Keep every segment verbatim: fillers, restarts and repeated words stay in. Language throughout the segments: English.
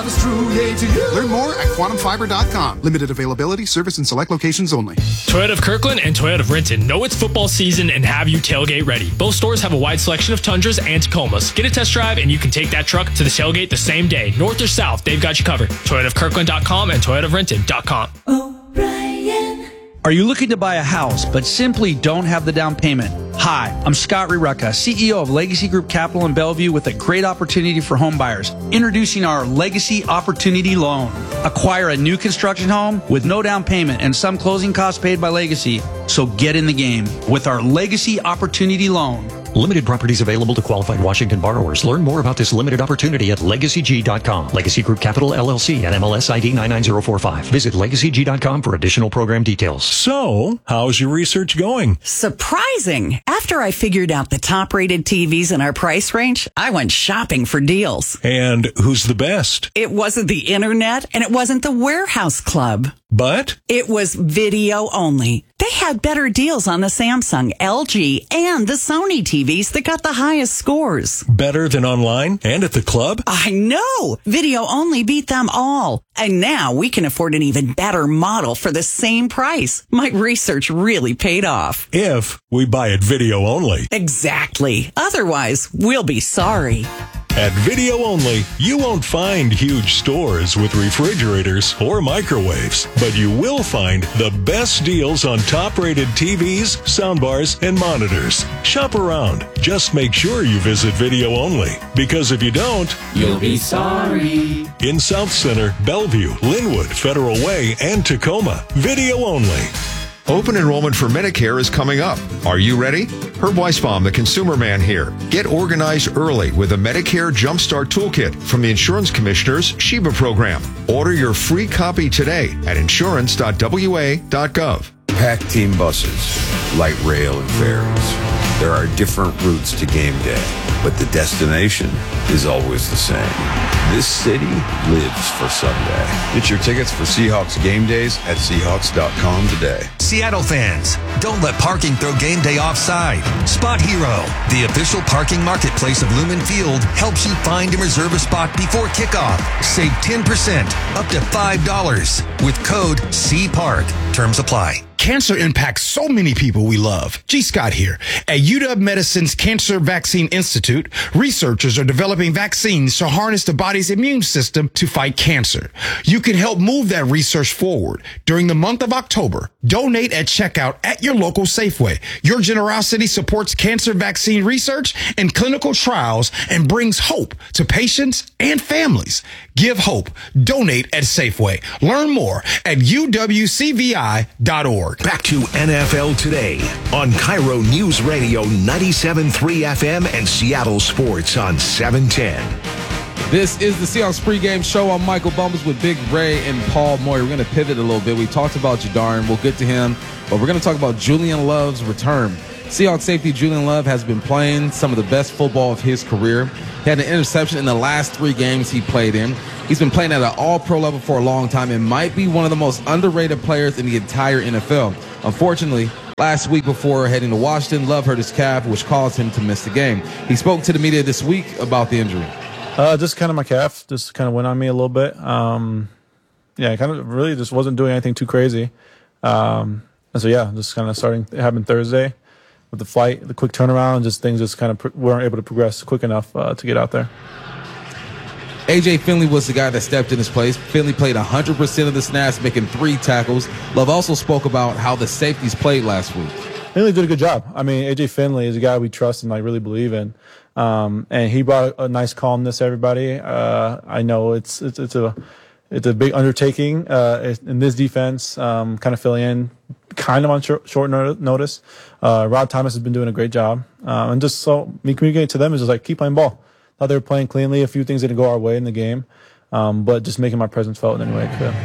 was truly to you. Learn more at quantum fiber dot com. Limited availability, service in select locations only. Toyota of Kirkland and Toyota of Renton know it's football season and have you tailgate ready. Both stores have a wide selection of Tundras and Tacomas. Get a test drive and you can take that truck to the tailgate the same day. North or south, they've got you covered. Toyota of Kirkland dot com and Toyota of Renton dot com. O'Brien. Are you looking to buy a house but simply don't have the down payment? Hi, I'm Scott Rireka, C E O of Legacy Group Capital in Bellevue with a great opportunity for home buyers. Introducing our Legacy Opportunity Loan. Acquire a new construction home with no down payment and some closing costs paid by Legacy. So get in the game with our Legacy Opportunity Loan. Limited properties available to qualified Washington borrowers. Learn more about this limited opportunity at legacy g dot com. Legacy Group Capital, L L C, and M L S I D nine nine zero four five. Visit legacy g dot com for additional program details. So, how's your research going? Surprising. After I figured out the top-rated T Vs in our price range, I went shopping for deals. And who's the best? It wasn't the internet, and it wasn't the Warehouse Club. But? It was video only. They had better deals on the Samsung, L G, and the Sony T Vs that got the highest scores. Better than online and at the club? I know! Video only beat them all. And now we can afford an even better model for the same price. My research really paid off. If we buy it video only. Exactly. Otherwise, we'll be sorry. At Video Only, you won't find huge stores with refrigerators or microwaves, but you will find the best deals on top-rated T Vs, soundbars, and monitors. Shop around. Just make sure you visit Video Only, because if you don't, You'll be sorry. In South Center, Bellevue, Linwood, Federal Way, and Tacoma, Video Only. Open enrollment for Medicare is coming up. Are you ready? Herb Weisbaum, the consumer man here. Get organized early with a Medicare Jumpstart Toolkit from the Insurance Commissioner's Sheba program. Order your free copy today at insurance dot w a dot gov. Packed team buses, light rail and ferries. There are different routes to game day, but the destination is always the same. This city lives for Sunday. Get your tickets for Seahawks game days at seahawks dot com today. Seattle fans, don't let parking throw game day offside. Spot Hero, the official parking marketplace of Lumen Field, helps you find and reserve a spot before kickoff. Save ten percent, up to five dollars with code C Park. Terms apply. Cancer impacts so many people we love. G. Scott here. At U W Medicine's Cancer Vaccine Institute, researchers are developing vaccines to harness the body's immune system to fight cancer. You can help move that research forward. During the month of October, donate at checkout at your local Safeway. Your generosity supports cancer vaccine research and clinical trials and brings hope to patients and families. Give hope. Donate at Safeway. Learn more at u w c v i dot org. Back to N F L Today on Cairo News Radio ninety-seven point three F M and Seattle Sports on seven ten. This is the Seahawks pregame show. I'm Michael Bumpus with Big Ray and Paul Moyer. We're going to pivot a little bit. We talked about Jadarian. We'll get to him, but we're going to talk about Julian Love's return. Seahawks safety Julian Love has been playing some of the best football of his career. He had an interception in the last three games he played in. He's been playing at an all-pro level for a long time and might be one of the most underrated players in the entire N F L. Unfortunately, last week before heading to Washington, Love hurt his calf, which caused him to miss the game. He spoke to the media this week about the injury. Uh, just kind of my calf just kind of went on me a little bit. Um, yeah, kind of really just wasn't doing anything too crazy. Um, and so, yeah, just kind of starting. It happened Thursday with the flight, the quick turnaround, just things just kind of pr- weren't able to progress quick enough uh, to get out there. A J Finley was the guy that stepped in his place. Finley played one hundred percent of the snaps, making three tackles. Love also spoke about how the safeties played last week. Finley did a good job. I mean, A J Finley is a guy we trust and I really believe in. Um, and he brought a nice calmness to everybody. Uh, I know it's, it's, it's a, it's a big undertaking, uh, in this defense, um, kind of filling in kind of on short, short notice. Uh, Rod Thomas has been doing a great job. Um, and just so me communicating to them is just like, keep playing ball. Thought they were playing cleanly. A few things didn't go our way in the game. Um, but just making my presence felt in any way I could.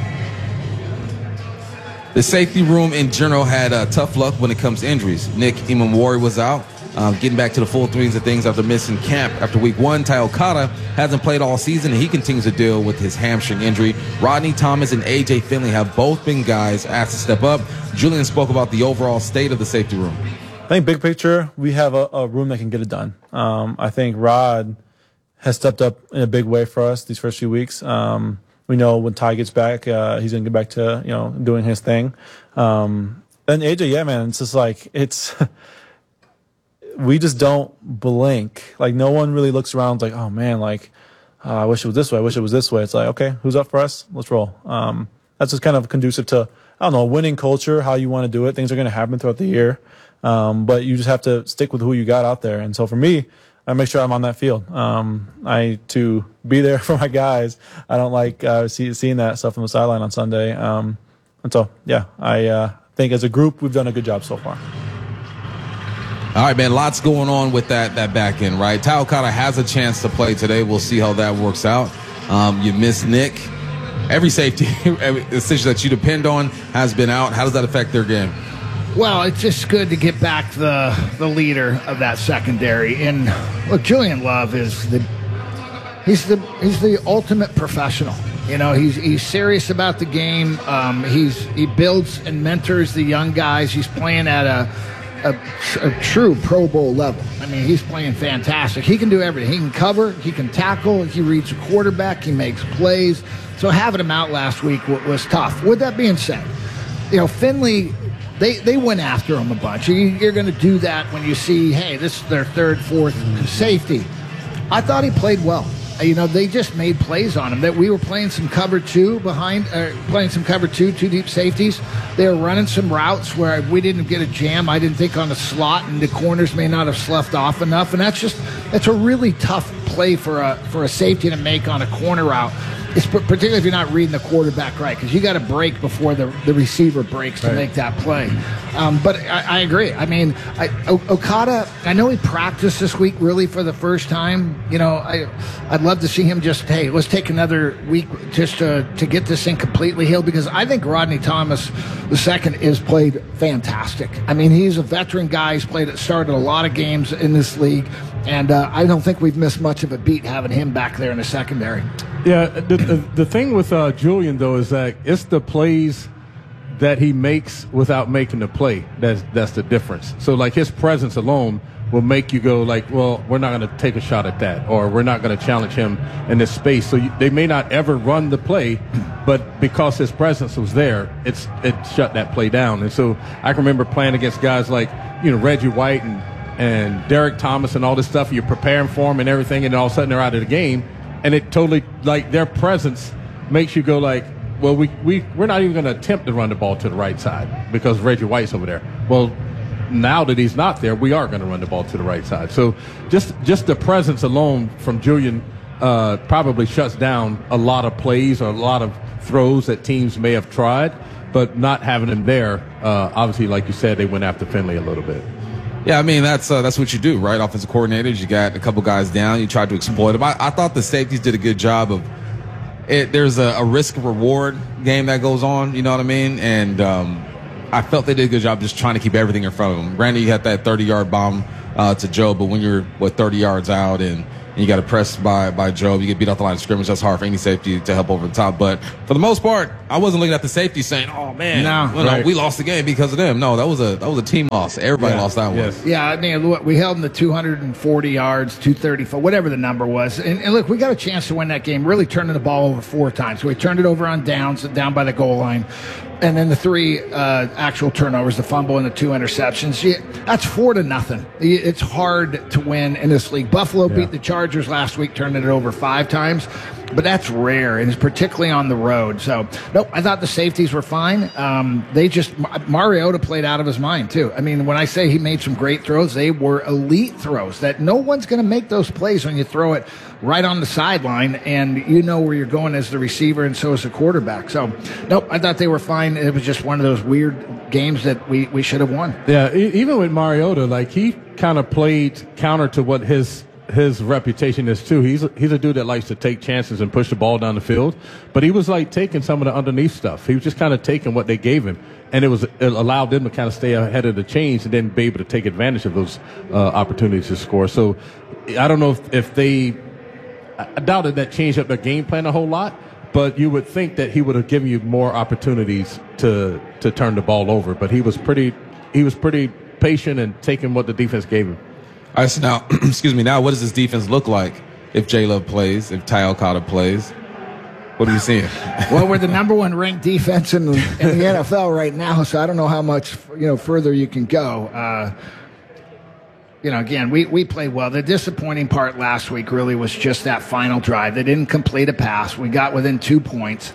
The safety room in general had uh, tough luck when it comes to injuries. Nick Imamori was out, um, getting back to the full threes of things after missing camp after week one. Ty Okada hasn't played all season, and he continues to deal with his hamstring injury. Rodney Thomas and A J Finley have both been guys asked to step up. Julian spoke about the overall state of the safety room. I think big picture, we have a, a room that can get it done. Um, I think Rod has stepped up in a big way for us these first few weeks. Um, we know when Ty gets back, uh, he's going to get back to, you know, doing his thing. Um, and A J, yeah, man, it's just like, it's, we just don't blink. Like, no one really looks around like, oh, man, like, uh, I wish it was this way. I wish it was this way. It's like, okay, who's up for us? Let's roll. Um, that's just kind of conducive to, I don't know, winning culture, how you want to do it. Things are going to happen throughout the year. Um, but you just have to stick with who you got out there. And so for me, I make sure I'm on that field. Um, I to be there for my guys. I don't like uh, see, seeing that stuff on the sideline on Sunday. Um, and so, yeah, I uh, think as a group we've done a good job so far. All right, man, lots going on with that that back end, right? Ty Okada has a chance to play today. We'll see how that works out. Um, you miss Nick. Every safety every decision that you depend on has been out. How does that affect their game? Well, it's just good to get back the the leader of that secondary. And look, Julian Love is the he's the he's the ultimate professional. You know, he's he's serious about the game. Um, he's he builds and mentors the young guys. He's playing at a, a a true Pro Bowl level. I mean, he's playing fantastic. He can do everything. He can cover. He can tackle. He reads a quarterback. He makes plays. So having him out last week was tough. With that being said, you know, Finley. They they went after him a bunch. You, you're going to do that when you see, hey, this is their third, fourth safety. I thought he played well. You know, they just made plays on him. That we were playing some cover two behind, uh, playing some cover two, two deep safeties. They were running some routes where we didn't get a jam. I didn't think on the slot, and the corners may not have sloughed off enough. And that's just that's a really tough play for a for a safety to make on a corner route. It's particularly if you're not reading the quarterback right, because you got to break before the, the receiver breaks to right. make that play. Um, but I, I agree. I mean, I, o- Okada, I know he practiced this week really for the first time. You know, I, I'd love to see him just, hey, let's take another week just to, to get this thing completely healed, because I think Rodney Thomas the second is played fantastic. I mean, he's a veteran guy. He's played, started a lot of games in this league, and uh, I don't think we've missed much of a beat having him back there in the secondary. Yeah, the, the, the thing with uh, Julian, though, is that it's the plays that he makes without making the play. That's, that's the difference. So, like, his presence alone will make you go, like, well, we're not going to take a shot at that, or we're not going to challenge him in this space. So you, they may not ever run the play, but because his presence was there, it's it shut that play down. And so I can remember playing against guys like, you know, Reggie White and, and Derek Thomas and all this stuff. You're preparing for them and everything, and all of a sudden they're out of the game. And it totally, like, their presence makes you go like, well, we, we, we're not even going to attempt to run the ball to the right side because Reggie White's over there. Well, now that he's not there, we are going to run the ball to the right side. So just just the presence alone from Julian uh, probably shuts down a lot of plays or a lot of throws that teams may have tried. But not having him there, uh, obviously, like you said, they went after Finley a little bit. Yeah, I mean, that's uh, that's what you do, right? Offensive coordinators, you got a couple guys down, you tried to exploit them. I, I thought the safeties did a good job of it. There's a, a risk-reward game that goes on, you know what I mean? And um, I felt they did a good job just trying to keep everything in front of them. Granted, you had that thirty-yard bomb uh, to Joe, but when you're, what, thirty yards out and and you got to press by by Joe, you get beat off the line of scrimmage. That's hard for any safety to help over the top. But for the most part, I wasn't looking at the safety saying, "Oh man, no, well, right. no, we lost the game because of them." No, that was a that was a team loss. Everybody yeah. lost that one. Yes. Yeah, I mean, we held them to two hundred forty yards, two thirty-four, whatever the number was. And, and look, we got a chance to win that game, really turning the ball over four times. So we turned it over on downs, down by the goal line. And then the three uh, actual turnovers, the fumble and the two interceptions. Yeah, that's four to nothing. It's hard to win in this league. Buffalo yeah. beat the Chargers last week, turning it over five times. But that's rare, and it's particularly on the road. So, nope, I thought the safeties were fine. Um, they just, Mariota played out of his mind, too. I mean, when I say he made some great throws, they were elite throws that no one's going to make those plays when you throw it right on the sideline, and you know where you're going as the receiver, and so is the quarterback. So, nope, I thought they were fine. It was just one of those weird games that we, we should have won. Yeah, even with Mariota, like, he kind of played counter to what his his reputation is too. He's a, he's a dude that likes to take chances and push the ball down the field, but he was like taking some of the underneath stuff. He was just kind of taking what they gave him, and it was it allowed them to kind of stay ahead of the chains and then be able to take advantage of those uh, opportunities to score. So I don't know if, if they I doubted that changed up their game plan a whole lot, but you would think that he would have given you more opportunities to to turn the ball over. But he was pretty he was pretty patient and taking what the defense gave him. All right, so now, excuse me, now what does this defense look like if J-Love plays, if Ty Okada plays. What are you seeing? Well, we're the number one ranked defense in the, in the N F L right now, so I don't know how much you know further you can go. Uh, you know, again, we, we played well. The disappointing part last week really was just that final drive. They didn't complete a pass. We got within two points.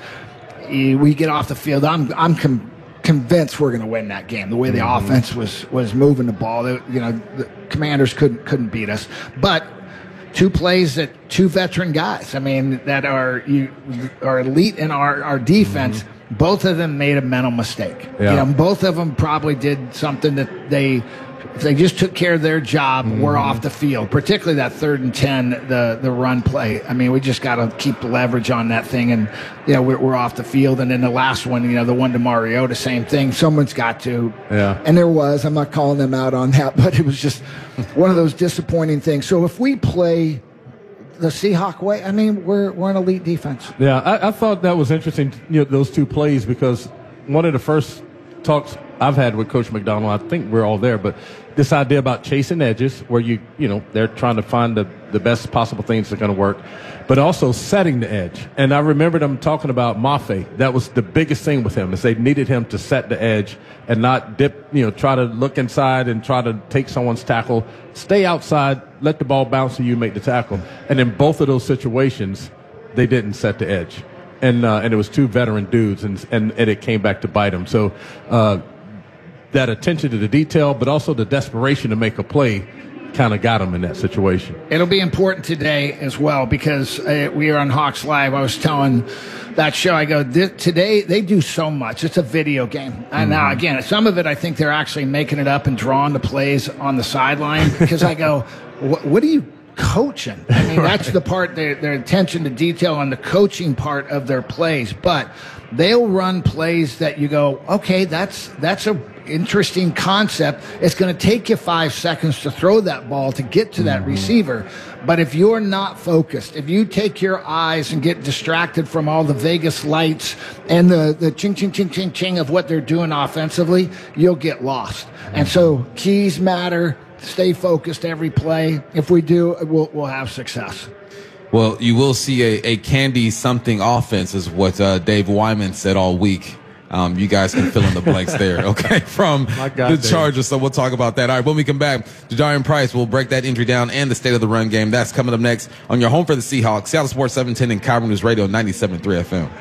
We get off the field. I'm I'm com- convinced we're going to win that game. The way the mm-hmm. offense was was moving the ball, they, you know, the Commanders couldn't couldn't beat us, but. Two plays that two veteran guys, I mean, that are you are elite in our, our defense. Mm-hmm. Both of them made a mental mistake. Yeah. You know, both of them probably did something that they, if they just took care of their job, mm-hmm. were off the field. Particularly that third and ten, the the run play. I mean, we just got to keep the leverage on that thing, and you know, we're, we're off the field. And then the last one, you know, the one to Mariota, same thing. Someone's got to. Yeah. And there was. I'm not calling them out on that, but it was just one of those disappointing things. So if we play the Seahawk way, I mean, we're we're an elite defense. Yeah, I, I thought that was interesting, you know, those two plays, because one of the first talks I've had with Coach McDonald, I think we're all there, but this idea about chasing edges where you, you know, they're trying to find the, the best possible things that are going to work, but also setting the edge. And I remember them talking about Mafe. That was the biggest thing with him, is they needed him to set the edge and not dip, you know, try to look inside and try to take someone's tackle. Stay outside, let the ball bounce to you, make the tackle. And in both of those situations, they didn't set the edge. And uh, and it was two veteran dudes, and, and, and it came back to bite them. So uh, that attention to the detail, but also the desperation to make a play, kind of got them in that situation. It'll be important today as well, because uh, we are on Hawks Live. I was telling that show, I go, today they do so much. It's a video game. And mm-hmm. now, again, some of it I think they're actually making it up and drawing the plays on the sideline, because I go, what, what are you coaching? I mean, right. That's the part, their, their attention to detail on the coaching part of their plays. But they'll run plays that you go, okay, that's that's a interesting concept. It's going to take you five seconds to throw that ball to get to that mm-hmm. receiver. But if you're not focused, if you take your eyes and get distracted from all the Vegas lights and the, the ching, ching, ching, ching, ching of what they're doing offensively, you'll get lost. Mm-hmm. And so keys matter. Stay focused every play. If we do, we'll, we'll have success. Well, you will see a, a candy something offense, is what uh, Dave Wyman said all week. Um, you guys can fill in the blanks there, okay, from God, the Dave. Chargers. So we'll talk about that. All right, when we come back, Jadarian Price will break that injury down and the state of the run game. That's coming up next on your home for the Seahawks, Seattle Sports seven ten and Cairo News Radio ninety-seven point three F M.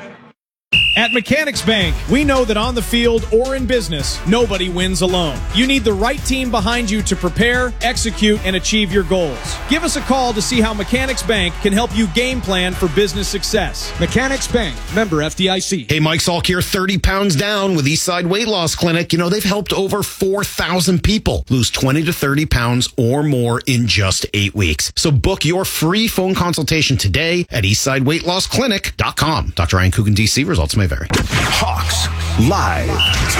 At Mechanics Bank, we know that on the field or in business, nobody wins alone. You need the right team behind you to prepare, execute, and achieve your goals. Give us a call to see how Mechanics Bank can help you game plan for business success. Mechanics Bank, member F D I C. Hey, Mike Salk here, thirty pounds down with Eastside Weight Loss Clinic. You know, they've helped over four thousand people lose twenty to thirty pounds or more in just eight weeks. So book your free phone consultation today at eastside weight loss clinic dot com. Doctor Ryan Coogan, D C. Results may vary. Hawks Live.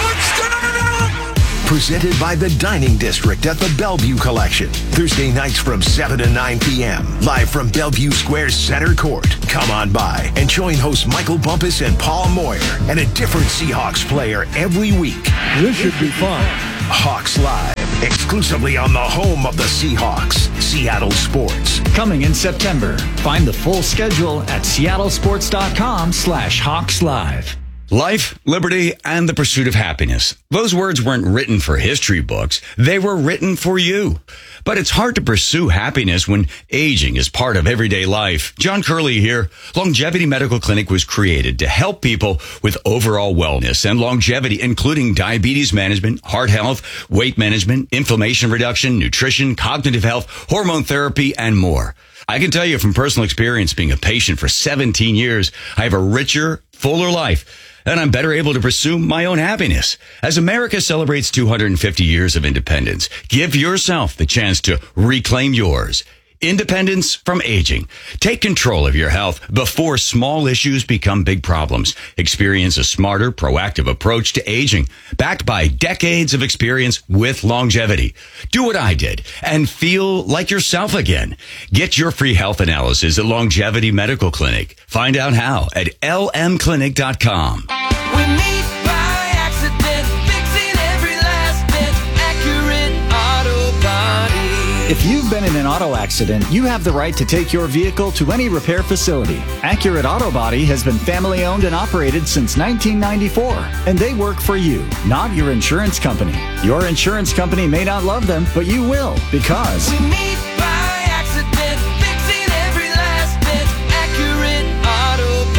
Presented by the Dining District at the Bellevue Collection. Thursday nights from seven to nine p.m. Live from Bellevue Square Center Court. Come on by and join hosts Michael Bumpus and Paul Moyer and a different Seahawks player every week. This should be fun. Hawks Live. Exclusively on the home of the Seahawks, Seattle Sports. Coming in September. Find the full schedule at seattle sports dot com slash Hawks Live. Life, liberty, and the pursuit of happiness. Those words weren't written for history books. They were written for you. But it's hard to pursue happiness when aging is part of everyday life. John Curley here. Longevity Medical Clinic was created to help people with overall wellness and longevity, including diabetes management, heart health, weight management, inflammation reduction, nutrition, cognitive health, hormone therapy, and more. I can tell you from personal experience, being a patient for seventeen years, I have a richer, fuller life. And I'm better able to pursue my own happiness. As America celebrates two hundred fifty years of independence, give yourself the chance to reclaim yours. Independence from aging. Take control of your health before small issues become big problems. Experience a smarter, proactive approach to aging, backed by decades of experience with longevity. Do what I did and feel like yourself again. Get your free health analysis at Longevity Medical Clinic. Find out how at L M clinic dot com. We meet by accident, fixing every last bit, accurate auto body. If you've been in an auto accident, you have the right to take your vehicle to any repair facility. Accurate Auto Body has been family owned and operated since nineteen ninety-four, and they work for you, not your insurance company. Your insurance company may not love them, but you will, because We meet by accident, fixing every last bit. Accurate Auto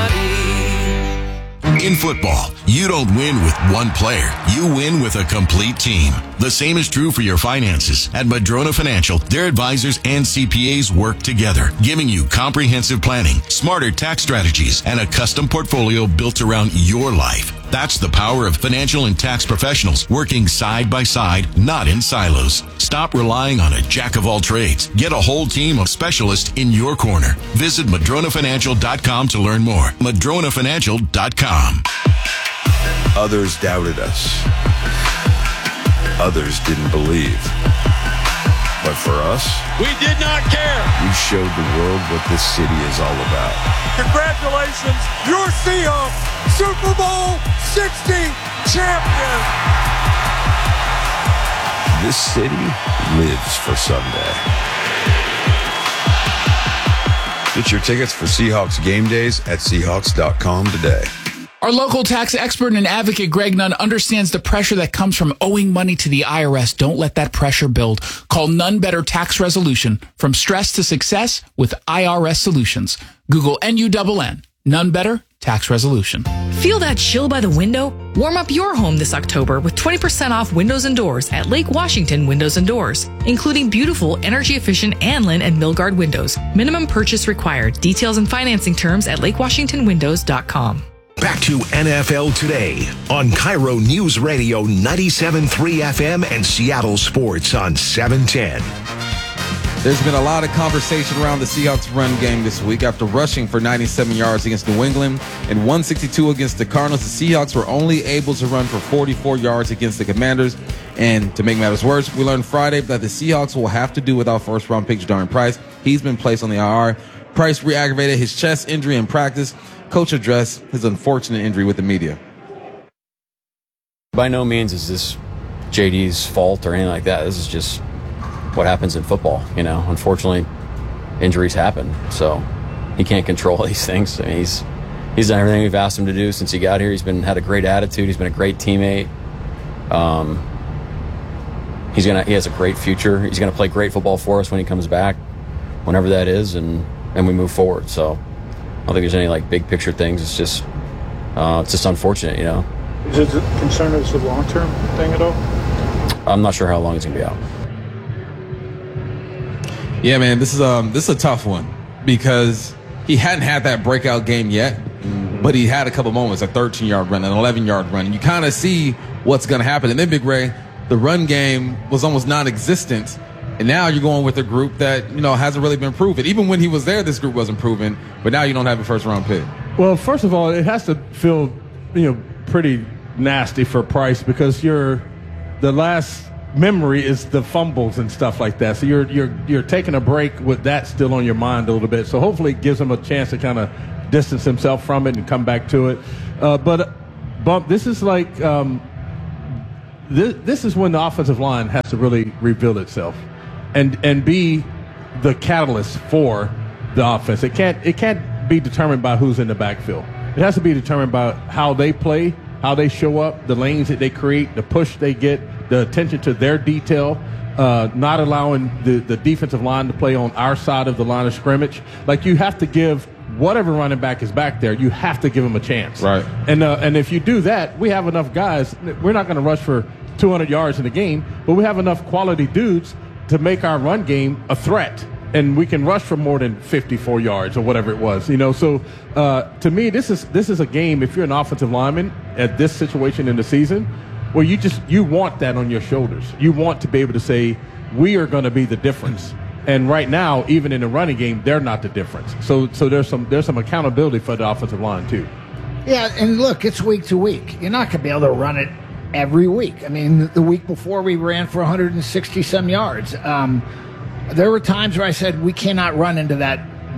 Body. In football, you don't win with one player. You win with a complete team. The same is true for your finances. At Madrona Financial, their advisors and C P As work together, giving you comprehensive planning, smarter tax strategies, and a custom portfolio built around your life. That's the power of financial and tax professionals working side by side, not in silos. Stop relying on a jack of all trades. Get a whole team of specialists in your corner. Visit Madrona Financial dot com to learn more. Madrona Financial dot com. Others doubted us. Others didn't believe. But for us, we did not care. We showed the world what this city is all about. Congratulations, your Seahawks, Super Bowl sixty champion. This city lives for Sunday. Get your tickets for Seahawks game days at Seahawks dot com today. Our local tax expert and advocate, Greg Nunn, understands the pressure that comes from owing money to the I R S. Don't let that pressure build. Call Nunn Better Tax Resolution. From stress to success with I R S Solutions. Google N U N N. Nunn Better Tax Resolution. Feel that chill by the window? Warm up your home this October with twenty percent off windows and doors at Lake Washington Windows and Doors, including beautiful, energy-efficient Anlin and Milgard windows. Minimum purchase required. Details and financing terms at lake washington windows dot com. Back to N F L Today on Cairo News Radio ninety-seven point three F M and Seattle Sports on seven ten. There's been a lot of conversation around the Seahawks run game this week. After rushing for ninety-seven yards against New England and one sixty-two against the Cardinals, the Seahawks were only able to run for forty-four yards against the Commanders. And to make matters worse, we learned Friday that the Seahawks will have to do without first-round pick Jadarian Price. He's been placed on the I R. Price re-aggravated his chest injury in practice. Coach addressed his unfortunate injury with the media. By no means is this J D's fault or anything like that. This is just what happens in football. You know, unfortunately, injuries happen. So he can't control these things. I mean, he's he's done everything we've asked him to do since he got here. He's been had a great attitude. He's been a great teammate. Um, he's gonna he has a great future. He's gonna play great football for us when he comes back, whenever that is, and and we move forward. So I don't think there's any like big picture things. It's just uh, it's just unfortunate, you know. Is it a concern that it's a long term thing at all? I'm not sure how long it's gonna be out. Yeah, man, this is um this is a tough one because he hadn't had that breakout game yet, but he had a couple moments, a thirteen-yard run, an eleven-yard run. And you kind of see what's going to happen. And then, Big Ray, the run game was almost non-existent. And now you're going with a group that, you know, hasn't really been proven. Even when he was there, this group wasn't proven. But now you don't have a first-round pick. Well, first of all, it has to feel, you know, pretty nasty for Price because you're the last memory is the fumbles and stuff like that. So you're you're you're taking a break with that still on your mind a little bit. So hopefully it gives him a chance to kind of distance himself from it and come back to it. Uh, but Bump, this is like um, this this is when the offensive line has to really rebuild itself and and be the catalyst for the offense. It can't it can't be determined by who's in the backfield. It has to be determined by how they play, how they show up, the lanes that they create, the push they get, the attention to their detail, uh, not allowing the, the defensive line to play on our side of the line of scrimmage. Like, you have to give whatever running back is back there, you have to give him a chance. Right. And uh, and if you do that, we have enough guys. We're not going to rush for two hundred yards in the game, but we have enough quality dudes to make our run game a threat. And we can rush for more than fifty-four yards or whatever it was, you know. So uh, to me, this is this is a game. If you're an offensive lineman at this situation in the season, where you just you want that on your shoulders. You want to be able to say, we are going to be the difference. And right now, even in the running game, they're not the difference. So so there's some there's some accountability for the offensive line too. Yeah, and look, it's week to week. You're not going to be able to run it every week. I mean, the week before we ran for one hundred sixty some yards. Um, there were times where I said we cannot run into that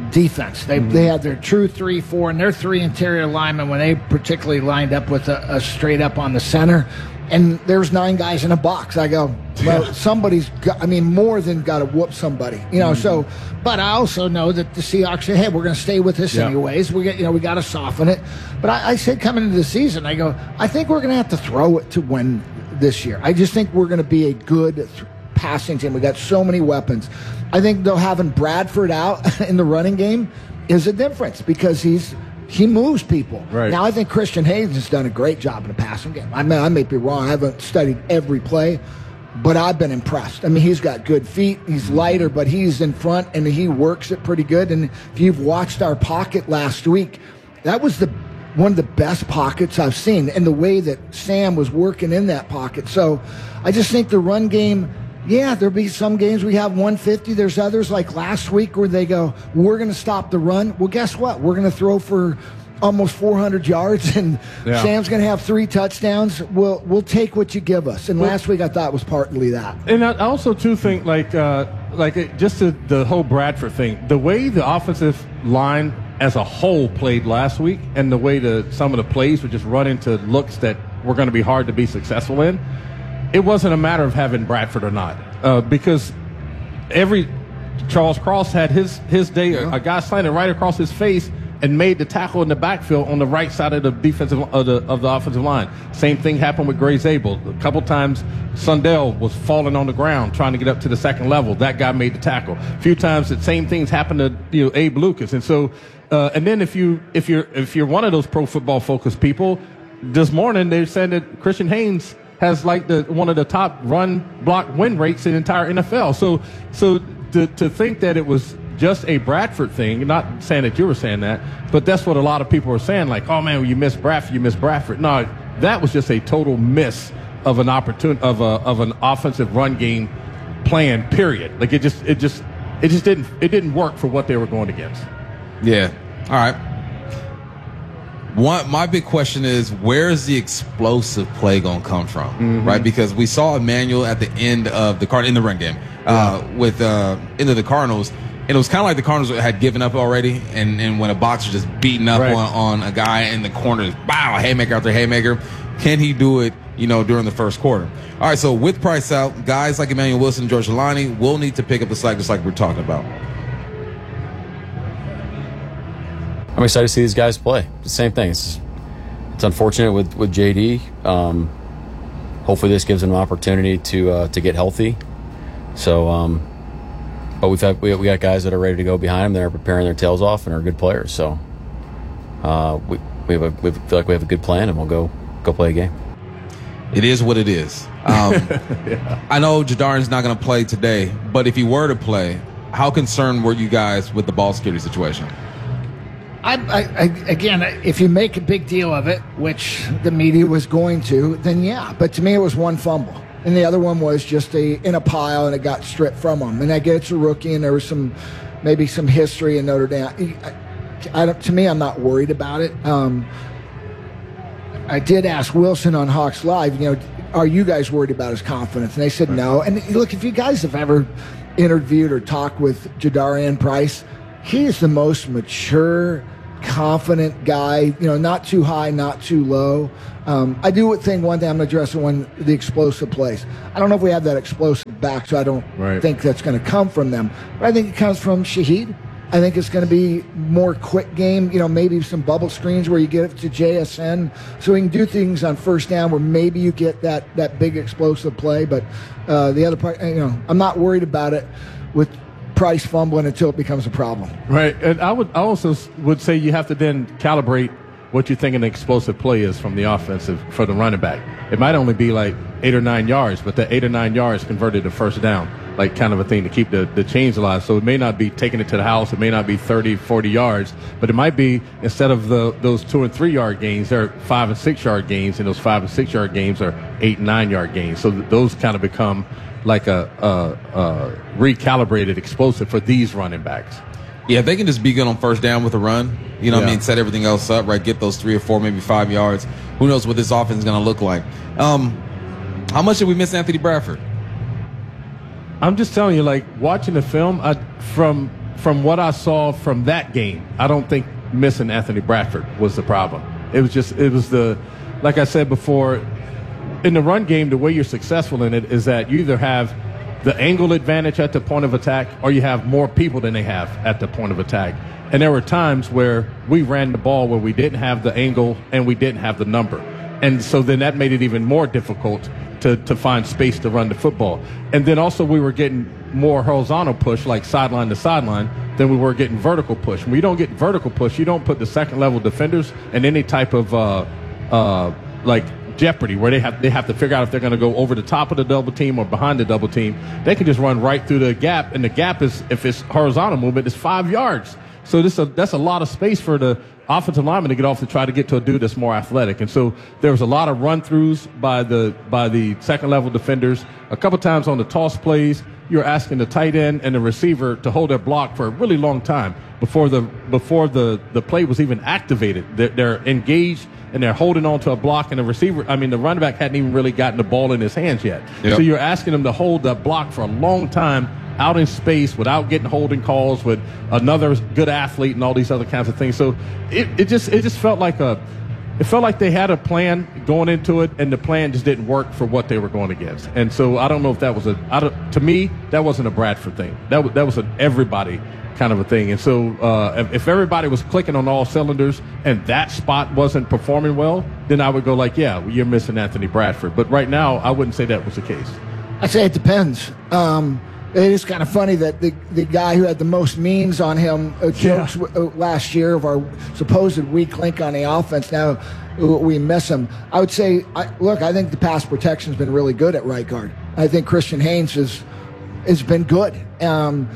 defense. They mm-hmm. they had their true three four, and their three interior linemen when they particularly lined up with a, a straight up on the center. And there's nine guys in a box. I go, well, yeah. somebody's got, I mean, more than got to whoop somebody, you know. Mm-hmm. So, but I also know that the Seahawks say, hey, we're going to stay with this yeah. anyways. We get, you know, we got to soften it. But I, I said coming into the season, I go, I think we're going to have to throw it to win this year. I just think we're going to be a good th- passing team. We got so many weapons. I think though having Bradford out in the running game is a difference because he's. He moves people. Right. Now, I think Christian Haynes has done a great job in the passing game. I mean, I may be wrong. I haven't studied every play, but I've been impressed. I mean, he's got good feet. He's lighter, but he's in front, and he works it pretty good. And if you've watched our pocket last week, that was the one of the best pockets I've seen, and the way that Sam was working in that pocket. So I just think the run game, yeah, there'll be some games we have one fifty. There's others like last week where they go, we're going to stop the run. Well, guess what? We're going to throw for almost four hundred yards, and yeah. Sam's going to have three touchdowns. We'll we'll take what you give us. And well, last week I thought was partly that. And I also too think like uh, like it, just the, the whole Bradford thing, the way the offensive line as a whole played last week, and the way the some of the plays would just run into looks that were going to be hard to be successful in. It wasn't a matter of having Bradford or not, uh, because every Charles Cross had his his day. Yeah. A, a guy slanted right across his face and made the tackle in the backfield on the right side of the defensive of the of the offensive line. Same thing happened with Gray Zabel. A couple times, Sundell was falling on the ground trying to get up to the second level. That guy made the tackle. A few times, the same things happened to you know Abe Lucas. And so, uh, and then if you if you're if you're one of those pro football focused people, this morning they're saying that Christian Haynes has like the one of the top run block win rates in the entire N F L. So so to to think that it was just a Bradford thing, not saying that you were saying that, but that's what a lot of people were saying, like, oh man, you missed Bradford, you missed Bradford. No, that was just a total miss of an opportunity of a of an offensive run game plan, period. Like it just it just it just didn't it didn't work for what they were going against. Yeah. All right. One, my big question is, where is the explosive play going to come from, mm-hmm. right? Because we saw Emmanuel at the end of the Card in the run game uh, yeah. with uh, into the Cardinals, and it was kind of like the Cardinals had given up already, and, and when a boxer just beating up right. on, on a guy in the corner, wow, haymaker after haymaker, can he do it, you know, during the first quarter? All right, so with Price out, guys like Emmanuel Wilson and George Jelani will need to pick up the slack just like we're talking about. I'm excited to see these guys play. The same thing. It's, it's unfortunate with, with J D. Um, hopefully this gives him an opportunity to uh, to get healthy. So, um, but we've had, we, we got guys that are ready to go behind him. That are preparing their tails off and are good players. So uh, we we, have a, we feel like we have a good plan, and we'll go go play a game. It is what it is. Um, yeah. I know Jadarin's not going to play today, but if he were to play, how concerned were you guys with the ball security situation? I, I, I, again, if you make a big deal of it, which the media was going to, then yeah. But to me, it was one fumble, and the other one was just a in a pile, and it got stripped from him. And I get it's a rookie, and there was some maybe some history in Notre Dame. I, I don't, to me, I'm not worried about it. Um, I did ask Wilson on Hawks Live, you know, are you guys worried about his confidence? And they said no. And look, if you guys have ever interviewed or talked with Jadarian Price, he is the most mature, confident guy, you know, not too high, not too low. Um, I do think one thing I'm going to address one, the explosive plays. I don't know if we have that explosive back, so I don't right. think that's going to come from them. But I think it comes from Shaheed. I think it's going to be more quick game, you know, maybe some bubble screens where you get it to J S N so we can do things on first down where maybe you get that, that big explosive play. But uh, the other part, you know, I'm not worried about it with Price fumbling until it becomes a problem. Right. And I would I also would say you have to then calibrate what you think an explosive play is from the offensive for the running back. It might only be like eight or nine yards, but that eight or nine yards converted to first down, like kind of a thing to keep the, the chains alive. So it may not be taking it to the house. It may not be thirty, forty yards, but it might be instead of the those two and three yard gains, they're five and six yard gains, and those five and six yard gains are eight and nine yard gains. So th- those kind of become like a, a, a recalibrated explosive for these running backs. Yeah, if they can just be good on first down with a run, you know yeah. what I mean, set everything else up, right, get those three or four, maybe five yards. Who knows what this offense is going to look like. Um, how much did we miss Anthony Bradford? I'm just telling you, like, watching the film, I, from from what I saw from that game, I don't think missing Anthony Bradford was the problem. It was just, it was the, like I said before, in the run game, the way you're successful in it is that you either have the angle advantage at the point of attack or you have more people than they have at the point of attack. And there were times where we ran the ball where we didn't have the angle and we didn't have the number. And so then that made it even more difficult to, to find space to run the football. And then also we were getting more horizontal push, like sideline to sideline, than we were getting vertical push. When you don't get vertical push, you don't put the second level defenders in any type of uh, uh, like jeopardy where they have they have to figure out if they're going to go over the top of the double team or behind the double team. They can just run right through the gap, and the gap is, if it's horizontal movement, is five yards. So this a, that's a lot of space for the offensive lineman to get off to try to get to a dude that's more athletic. And so there was a lot of run-throughs by the by the second-level defenders. A couple times on the toss plays, you're asking the tight end and the receiver to hold their block for a really long time before the before the, the play was even activated. They're, they're engaged and they're holding on to a block, and the receiver, I mean, the running back hadn't even really gotten the ball in his hands yet. Yep. So you're asking them to hold the block for a long time out in space without getting holding calls with another good athlete and all these other kinds of things. So it, it just it just felt like a it felt like they had a plan going into it, and the plan just didn't work for what they were going against. And so I don't know if that was a I don't, to me that wasn't a Bradford thing. That was, that was an everybody kind of a thing. And so uh, if, if everybody was clicking on all cylinders and that spot wasn't performing well, then I would go like, yeah, well, you're missing Anthony Bradford. But right now, I wouldn't say that was the case. I'd say it depends. Um, It is kind of funny that the, the guy who had the most memes on him uh, jokes yeah. w- uh, last year of our supposed weak link on the offense, now we miss him. I would say, I, look, I think the pass protection's been really good at right guard. I think Christian Haynes has has been good. Um,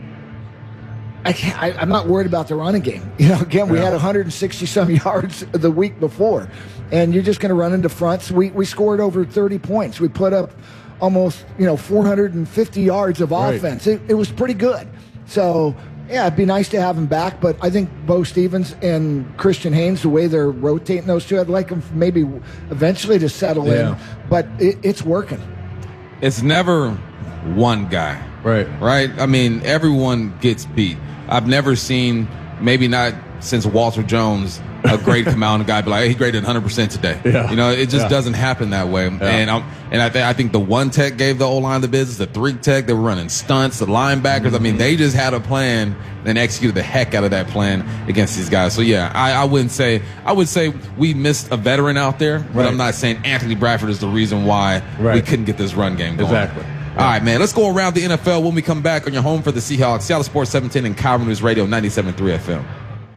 I can't, I, I'm not worried about the running game. You know, again, we yeah. had one hundred sixty some yards the week before, and you're just going to run into fronts. We we scored over thirty points. We put up almost, you know, four hundred fifty yards of right. offense. It, it was pretty good. So, yeah, it'd be nice to have him back. But I think Bo Stevens and Christian Haynes, the way they're rotating those two, I'd like them maybe eventually to settle yeah. in. But it, it's working. It's never one guy. Right. Right? I mean, everyone gets beat. I've never seen, maybe not since Walter Jones, a grade come out and a guy be like, hey, he graded one hundred percent today. Yeah. You know, it just yeah. doesn't happen that way. Yeah. And I'm, and I, th- I think the one tech gave the O-line the business, the three tech, they were running stunts, the linebackers. Mm-hmm. I mean, they just had a plan and executed the heck out of that plan against these guys. So, yeah, I, I wouldn't say, I would say we missed a veteran out there, but right. I'm not saying Anthony Bradford is the reason why right. we couldn't get this run game going. Exactly. All right, man, let's go around the N F L when we come back on your home for the Seahawks. Seattle Sports seven ten and Cairo News Radio ninety-seven point three F M.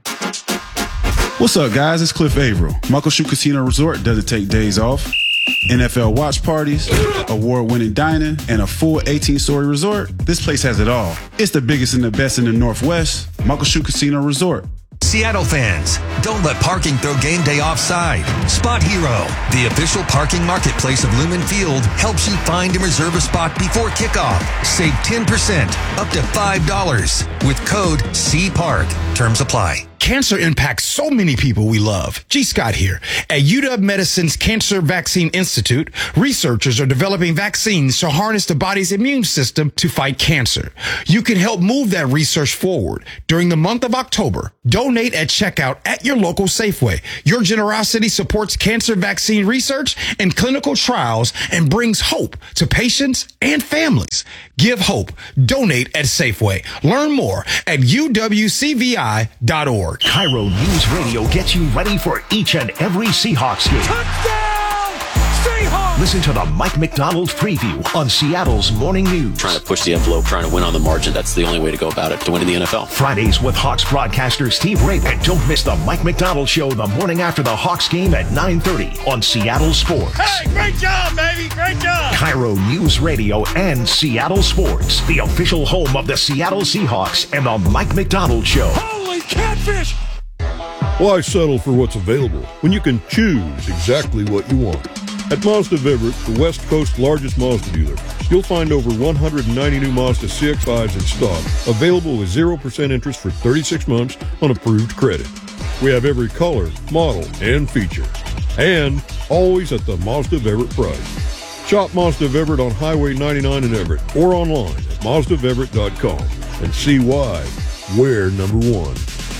What's up, guys? It's Cliff Averill. Muckleshoot Casino Resort doesn't take days off. N F L watch parties, award-winning dining, and a full eighteen-story resort. This place has it all. It's the biggest and the best in the Northwest. Muckleshoot Casino Resort. Seattle fans, don't let parking throw game day offside. Spot Hero, the official parking marketplace of Lumen Field, helps you find and reserve a spot before kickoff. Save ten percent, up to five dollars with code C Park. Terms apply. Cancer impacts so many people we love. G. Scott here. At U W Medicine's Cancer Vaccine Institute, researchers are developing vaccines to harness the body's immune system to fight cancer. You can help move that research forward. During the month of October, donate at checkout at your local Safeway. Your generosity supports cancer vaccine research and clinical trials and brings hope to patients and families. Give hope. Donate at Safeway. Learn more at U W C V I dot org. Cairo News Radio gets you ready for each and every Seahawks game. Touchdown, Seahawks! Listen to the Mike McDonald preview on Seattle's Morning News. Trying to push the envelope, trying to win on the margin. That's the only way to go about it, to win in the N F L. Fridays with Hawks broadcaster Steve Raven. And don't miss the Mike McDonald Show the morning after the Hawks game at nine thirty on Seattle Sports. Hey, great job, baby, great job! Cairo News Radio and Seattle Sports, the official home of the Seattle Seahawks and the Mike McDonald Show. Holy catfish! Why settle for what's available when you can choose exactly what you want? At Mazda of Everett, the West Coast's largest Mazda dealer, you'll find over one hundred ninety new Mazda C X fives in stock, available with zero percent interest for thirty-six months on approved credit. We have every color, model, and feature. And always at the Mazda of Everett price. Shop Mazda of Everett on Highway ninety-nine in Everett or online at Mazda of Everett dot com and see why wear number one.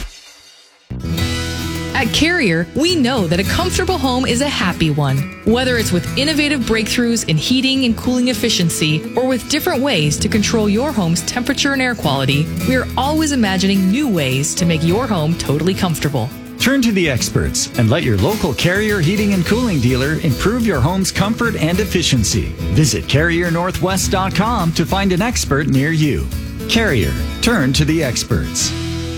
At Carrier, we know that a comfortable home is a happy one. Whether it's with innovative breakthroughs in heating and cooling efficiency, or with different ways to control your home's temperature and air quality, we are always imagining new ways to make your home totally comfortable. Turn to the experts and let your local Carrier heating and cooling dealer improve your home's comfort and efficiency. Visit Carrier Northwest dot com to find an expert near you. Carrier, turn to the experts.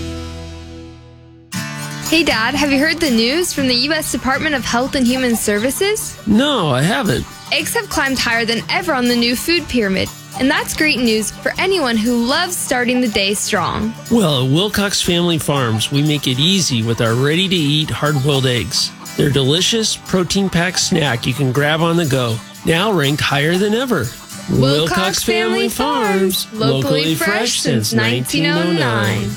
Hey Dad, have you heard the news from the U S Department of Health and Human Services? No, I haven't. Eggs have climbed higher than ever on the new food pyramid, and that's great news for anyone who loves starting the day strong. Well, at Wilcox Family Farms, we make it easy with our ready-to-eat hard-boiled eggs. They're delicious, protein-packed snack you can grab on the go, now ranked higher than ever. Wilcox, Wilcox Family Farms, locally fresh since nineteen oh nine.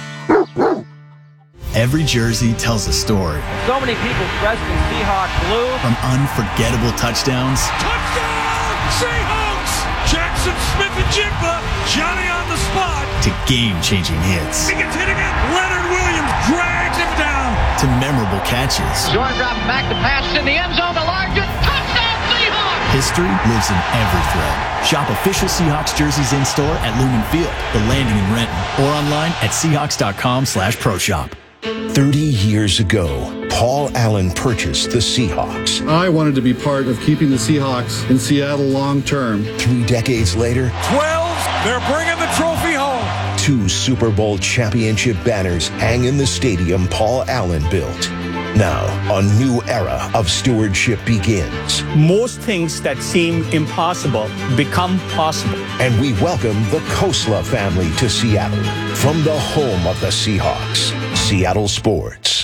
Every jersey tells a story. So many people dressed in Seahawks blue. From unforgettable touchdowns. Touchdown, Seahawks! Jackson Smith-Njigba, Johnny on the spot. To game-changing hits. He gets hit again. Leonard Williams drags him down. To memorable catches. Jordan dropping back to pass in the end zone to Largent. Touchdown, Seahawks! History lives in every thread. Shop official Seahawks jerseys in-store at Lumen Field, The Landing in Renton, or online at Seahawks dot com slash pro shop. thirty years ago, Paul Allen purchased the Seahawks. I wanted to be part of keeping the Seahawks in Seattle long term. Three decades later, twelve, they're bringing the trophy home. Two Super Bowl championship banners hang in the stadium Paul Allen built. Now, a new era of stewardship begins. Most things that seem impossible become possible. And we welcome the Kosla family to Seattle from the home of the Seahawks, Seattle Sports.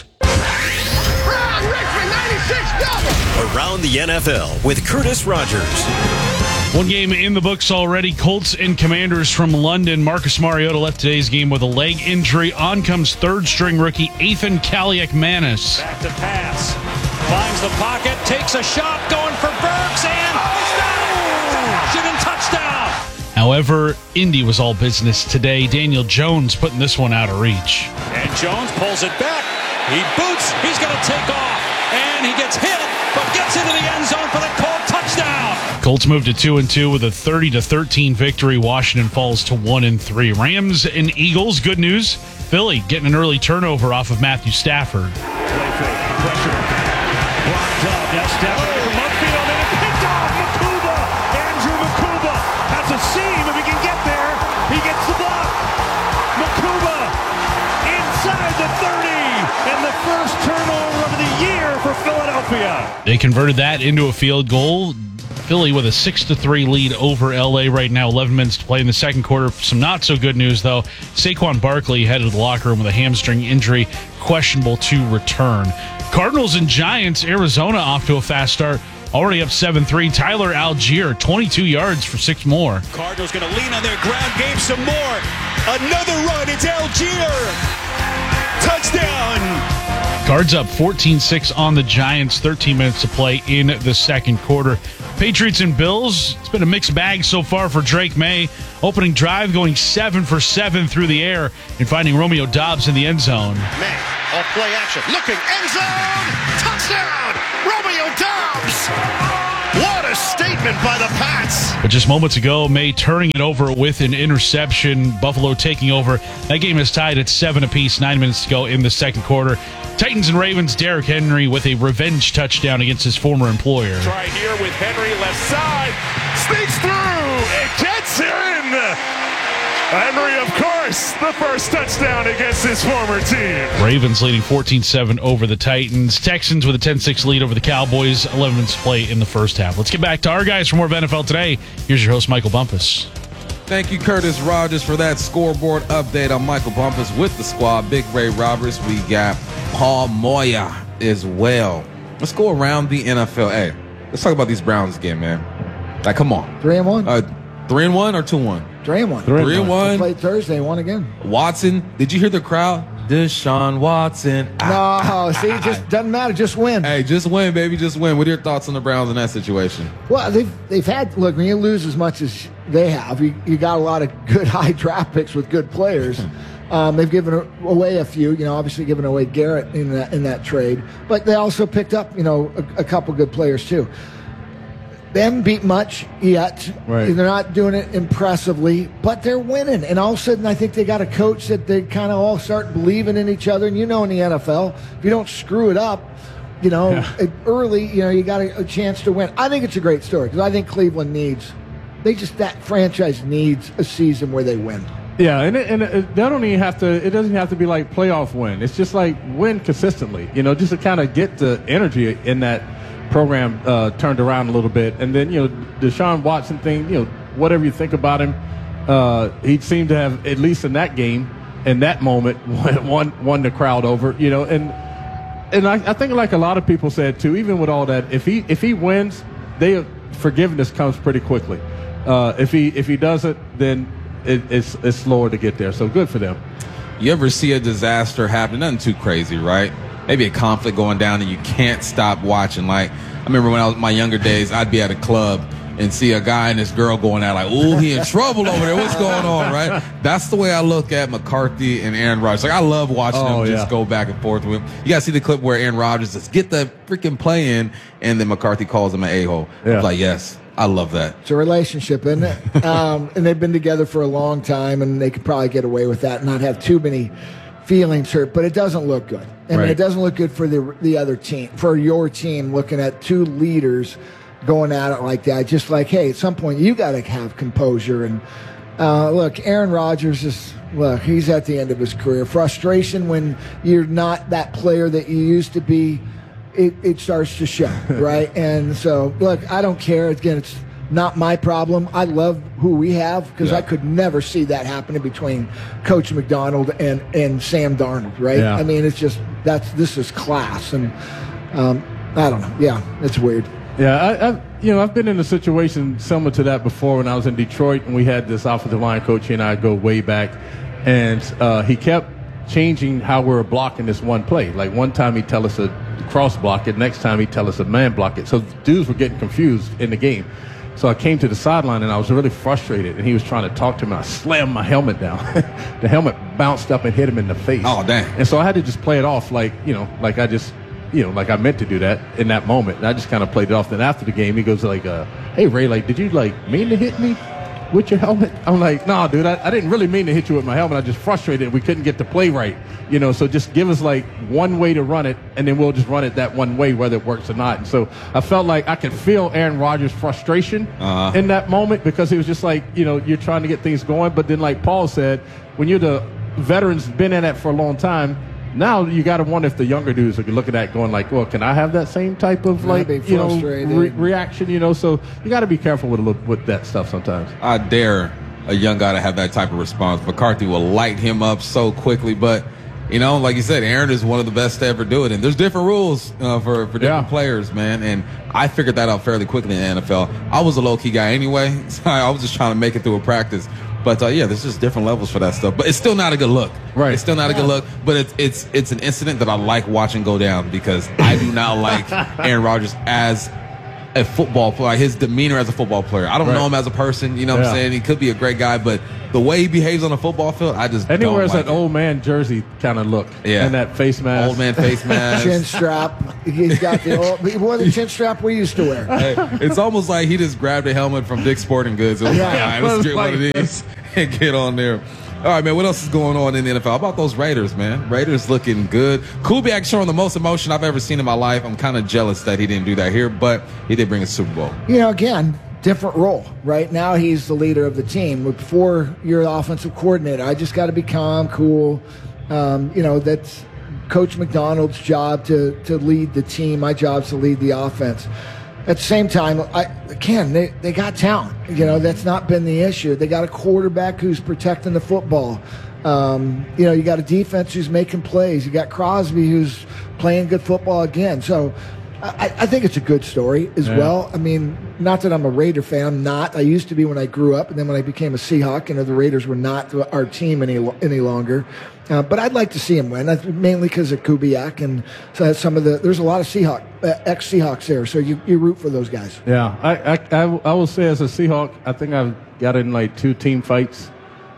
Around the N F L with Curtis Rogers. One game in the books already. Colts and Commanders from London. Marcus Mariota left today's game with a leg injury. On comes third-string rookie Ethan Kaliak-Manis. Back to pass. Finds the pocket. Takes a shot. Going for Burks. And Washington touchdown. However, Indy was all business today. Daniel Jones putting this one out of reach. And Jones pulls it back. He boots. He's going to take off. And he gets hit, but gets into the end zone for the Colt touchdown. Colts moved to two and two with a thirty to thirteen victory. Washington falls to one and three. Rams and Eagles. Good news. Philly getting an early turnover off of Matthew Stafford. Play fake. Pressure. Blocked up. Now Stafford from upfield and it picked off Makuba. Andrew Makuba has a seam. If he can get there, he gets the block. Makuba inside the thirty and the first turnover of the year for Philadelphia. They converted that into a field goal. Philly with a six to three lead over L A right now. eleven minutes to play in the second quarter. Some not so good news, though. Saquon Barkley headed to the locker room with a hamstring injury, questionable to return. Cardinals and Giants. Arizona off to a fast start. Already up seven three. Tyler Algier, twenty-two yards for six more. Cardinals going to lean on their ground game some more. Another run. It's Algier. Touchdown. Cards up fourteen six on the Giants. thirteen minutes to play in the second quarter. Patriots and Bills. It's been a mixed bag so far for Drake May. Opening drive going seven for seven through the air and finding Romeo Doubs in the end zone. May off play action. Looking end zone. Touchdown. Romeo Doubs. What a statement by the Pats. But just moments ago, May turning it over with an interception. Buffalo taking over. That game is tied at seven apiece. Nine minutes to go in the second quarter. Titans and Ravens, Derrick Henry with a revenge touchdown against his former employer. Try here with Henry left side. Sneaks through. It gets in. Henry, of course, the first touchdown against his former team. Ravens leading fourteen seven over the Titans. Texans with a ten six lead over the Cowboys. eleven minutes to play in the first half. Let's get back to our guys for more of N F L Today. Here's your host, Michael Bumpus. Thank you, Curtis Rogers, for that scoreboard update. I'm Michael Bumpus with the squad. Big Ray Roberts. We got Paul Moya as well. Let's go around the N F L. Hey, let's talk about these Browns again, man. Like, come on. Three and one. Uh, three and one or two one? Three and one. Three, three and one. They played Thursday, won again. Watson. Did you hear the crowd? Deshaun Watson. No, ah, see, it just doesn't matter. Just win. Hey, just win, baby. Just win. What are your thoughts on the Browns in that situation? Well, they've they've had look. When you lose as much as they have, you, you got a lot of good high draft picks with good players. Um, they've given away a few, you know, obviously given away Garrett in that in that trade, but they also picked up, you know, a, a couple good players too. They haven't beat much yet. Right. They're not doing it impressively, but they're winning. And all of a sudden, I think they got a coach that they kind of all start believing in each other. And you know, in the N F L, if you don't screw it up, you know, yeah. early, you know, you got a, a chance to win. I think it's a great story because I think Cleveland needs, they just, that franchise needs a season where they win. Yeah, and it, and it, they don't even have to. It doesn't have to be like playoff win. It's just like win consistently. You know, just to kind of get the energy in that program uh, turned around a little bit. And then, you know, Deshaun Watson thing, you know, whatever you think about him, uh, he seemed to have, at least in that game, in that moment, won, won the crowd over, you know. And and I, I think like a lot of people said, too, even with all that, if he if he wins, they forgiveness comes pretty quickly. Uh, if he if he doesn't, then it, it's, it's slower to get there. So good for them. You ever see a disaster happen? Nothing too crazy, right? Maybe a conflict going down and you can't stop watching. Like, I remember when I was in my younger days, I'd be at a club and see a guy and this girl going out like, ooh, he in trouble over there. What's going on, right? That's the way I look at McCarthy and Aaron Rodgers. Like, I love watching oh, them yeah. just go back and forth with him. You got to see the clip where Aaron Rodgers says, get the freaking play in, and then McCarthy calls him an a-hole. Yeah. I was like, yes, I love that. It's a relationship, isn't it? um, and they've been together for a long time, and they could probably get away with that and not have too many feelings hurt, but it doesn't look good. I mean, right. it doesn't look good for the the other team, for your team, looking at two leaders going at it like that. Just like, hey, at some point you got to have composure. And uh, look, Aaron Rodgers is look, he's at the end of his career. Frustration when you're not that player that you used to be, it, it starts to show, right? And so, look, I don't care. Again, it's not my problem. I love who we have because yeah. I could never see that happening between Coach McDonald and, and Sam Darnold, right? Yeah. I mean, it's just, that's this is class. And um, I don't know. Yeah, it's weird. Yeah, I, I, you know, I've been in a situation similar to that before when I was in Detroit and we had this offensive line coach, he and I go way back, and uh, he kept changing how we were blocking this one play. Like one time he'd tell us to cross block it, next time he'd tell us to man block it. So dudes were getting confused in the game. So I came to the sideline, and I was really frustrated, and he was trying to talk to me. I slammed my helmet down. The helmet bounced up and hit him in the face. Oh, dang. And so I had to just play it off like, you know, like I just, you know, like I meant to do that in that moment. And I just kind of played it off. Then after the game, he goes like, uh, hey, Ray, like, did you, like, mean to hit me with your helmet? I'm like, nah, dude, I, I didn't really mean to hit you with my helmet. I just frustrated. We couldn't get the play right. You know, so just give us, like, one way to run it, and then we'll just run it that one way, whether it works or not. And so I felt like I could feel Aaron Rodgers' frustration uh-huh. in that moment because he was just like, you know, you're trying to get things going. But then, like Paul said, when you're the veterans, been in that for a long time, now you got to wonder if the younger dudes are looking at going like, well, can I have that same type of, like, you know, re- reaction, you know? So you got to be careful with, a little, with that stuff sometimes. I dare a young guy to have that type of response. McCarthy will light him up so quickly, but you know, like you said, Aaron is one of the best to ever do it. And there's different rules uh, for, for different yeah. players, man. And I figured that out fairly quickly in the N F L. I was a low-key guy anyway, so I was just trying to make it through a practice. But, uh, yeah, there's just different levels for that stuff. But it's still not a good look. Right. It's still not yeah. a good look. But it's, it's, it's an incident that I like watching go down because I do not like Aaron Rodgers as a football player, like his demeanor as a football player. I don't right. know him as a person, you know yeah. what I'm saying? He could be a great guy, but the way he behaves on the football field, I just and he don't wears like that it. old man jersey kind of look. Yeah. And that face mask. Old man face mask. Chin strap. He's got the old, he wore the chin strap we used to wear. Hey, it's almost like he just grabbed a helmet from Dick's Sporting Goods. It was yeah. like, all right, let's get like one of these and get on there. All right, man, what else is going on in the N F L? How about those Raiders, man? Raiders looking good. Kubiak showing the most emotion I've ever seen in my life. I'm kind of jealous that he didn't do that here, but he did bring a Super Bowl. You know, again, different role. Right now he's the leader of the team. Before you're the offensive coordinator, I just got to be calm, cool. Um, you know, that's Coach McDonald's job to, to lead the team. My job's to lead the offense. At the same time, I, again, they, they got talent. You know, that's not been the issue. They got a quarterback who's protecting the football. Um, you know, you got a defense who's making plays. You got Crosby who's playing good football again. So I, I think it's a good story as yeah. well. I mean, not that I'm a Raider fan. I'm not. I used to be when I grew up, and then when I became a Seahawk, you know, the Raiders were not our team any any longer. Uh, but I'd like to see him win, mainly because of Kubiak and so some of the. There's a lot of Seahawk uh, ex-Seahawks there, so you, you root for those guys. Yeah, I, I I I will say as a Seahawk, I think I've got in like two team fights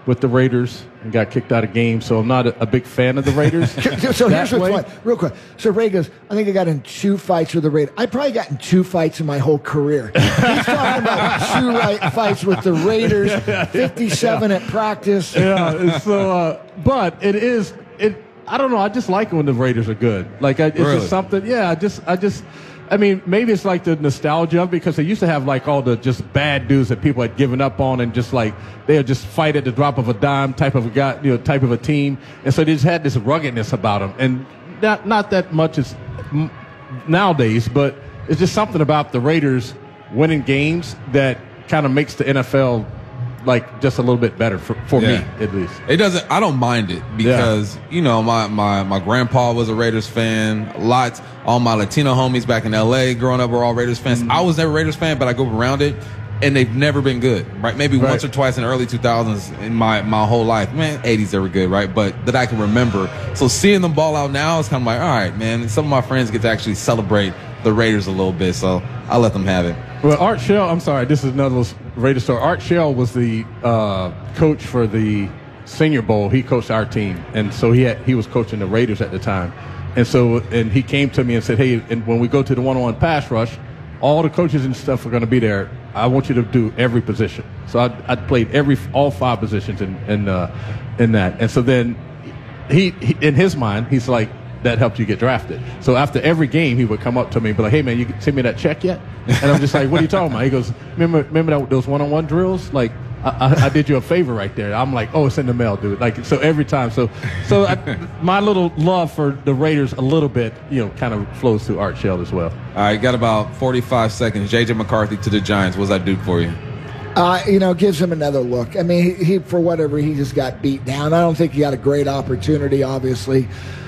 with the Raiders and got kicked out of games, so I'm not a, a big fan of the Raiders. So here's what's fun, real quick. So Ray goes, I think I got in two fights with the Raiders. I probably got in two fights in my whole career. He's talking about two right fights with the Raiders, fifty-seven at practice. Yeah, so, uh, but it is, it. I don't know, I just like it when the Raiders are good. Like, I, it's really? just something, yeah, I just, I just, I mean, maybe it's like the nostalgia of it, because they used to have like all the just bad dudes that people had given up on, and just like they'll just fight at the drop of a dime type of a guy, you know, type of a team, and so they just had this ruggedness about them, and not not that much is m- nowadays, but it's just something about the Raiders winning games that kind of makes the N F L like just a little bit better for, for Yeah. me, at least. It doesn't. I don't mind it because Yeah. you know my, my my grandpa was a Raiders fan. Lots all my Latino homies back in L A growing up were all Raiders fans. Mm-hmm. I was never a Raiders fan, but I grew up around it, and they've never been good. Right? Maybe Right. once or twice in the early two thousands in my my whole life. Man, eighties they were good, right? But that I can remember. So seeing them ball out now is kind of like, all right, man. Some of my friends get to actually celebrate the Raiders a little bit, so I let them have it. Well, Art Shell, I'm sorry, this is another Raider story. Art Shell was the uh, coach for the Senior Bowl. He coached our team, and so he had, he was coaching the Raiders at the time. And so, and he came to me and said, hey, and when we go to the one-on-one pass rush, all the coaches and stuff are going to be there. I want you to do every position. So I, I played every all five positions in in, uh, in that. And so then he, he, in his mind, he's like, that helped you get drafted. So after every game, he would come up to me and be like, hey, man, you send me that check yet? And I'm just like, what are you talking about? He goes, remember remember that, those one-on-one drills? Like, I, I, I did you a favor right there. I'm like, oh, it's in the mail, dude. Like, so every time. So so I, my little love for the Raiders a little bit, you know, kind of flows through Art Shell as well. All right, got about forty-five seconds. J J McCarthy to the Giants. What's that do for you? Uh, you know, gives him another look. I mean, he, he for whatever, he just got beat down. I don't think he got a great opportunity, obviously.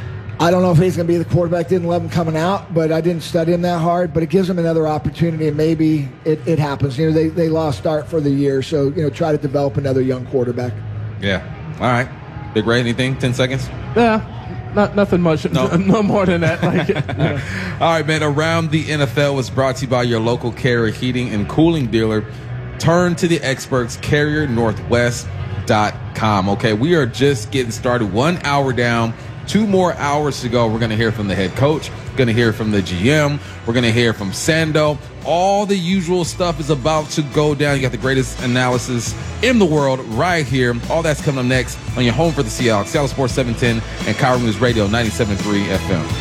I don't know if he's going to be the quarterback. Didn't love him coming out, but I didn't study him that hard. But it gives him another opportunity, and maybe it, it happens. You know, they, they lost start for the year, so, you know, try to develop another young quarterback. Yeah. All right. Big Ray, anything? Ten seconds? Yeah. Not nothing much. No, no more than that. Like, yeah. All right, man. Around the N F L was brought to you by your local Carrier heating and cooling dealer. Turn to the experts, carrier northwest dot com. Okay, we are just getting started. One hour down. Two more hours to go. We're going to hear from the head coach. Going to hear from the G M. We're going to hear from Sando. All the usual stuff is about to go down. You got the greatest analysis in the world right here. All that's coming up next on your home for the Seahawks. Seattle Sports seven ten and Cairo News Radio ninety-seven point three F M.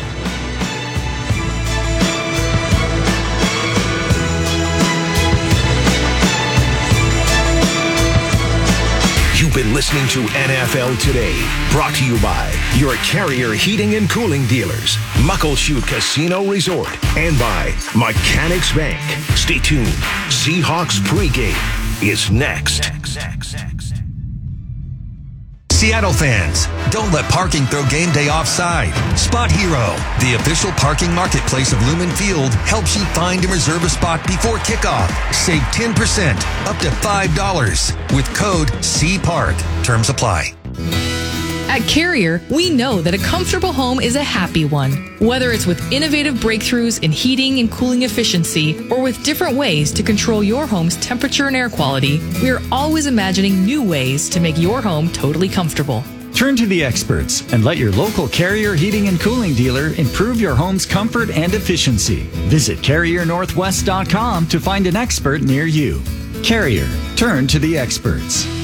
You've been listening to N F L Today, brought to you by your Carrier Heating and Cooling dealers, Muckleshoot Casino Resort, and by Mechanics Bank. Stay tuned. Seahawks pregame is next. Seattle fans, don't let parking throw game day offside. Spot Hero, the official parking marketplace of Lumen Field, helps you find and reserve a spot before kickoff. Save ten percent, up to five dollars, with code C Park. Terms apply. At Carrier, we know that a comfortable home is a happy one. Whether it's with innovative breakthroughs in heating and cooling efficiency, or with different ways to control your home's temperature and air quality, we are always imagining new ways to make your home totally comfortable. Turn to the experts and let your local Carrier heating and cooling dealer improve your home's comfort and efficiency. Visit carrier northwest dot com to find an expert near you. Carrier, turn to the experts.